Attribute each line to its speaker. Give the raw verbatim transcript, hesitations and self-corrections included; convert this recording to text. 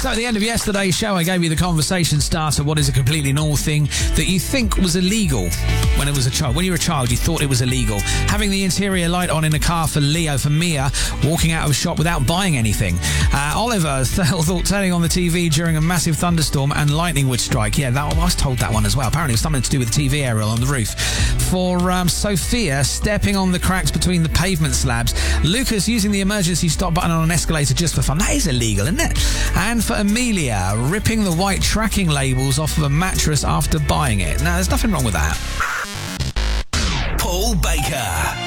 Speaker 1: So at the end of yesterday's show, I gave you the conversation starter. What is a completely normal thing that you think was illegal when it was a child? When you were a child, you thought it was illegal. Having the interior light on in a car for Leo, for Mia, walking out of a shop without buying anything. Uh, Oliver thought turning on the T V during a massive thunderstorm and lightning would strike. Yeah, that, I was told that one as well. Apparently it was something to do with the T V aerial on the roof. For um, Sophia, stepping on the cracks between the pavement slabs. Lucas using the emergency stop button on an escalator just for fun. That is illegal, isn't it? And for Amelia, ripping the white tracking labels off of a mattress after buying it. Now, there's nothing wrong with that.
Speaker 2: Paul Baker.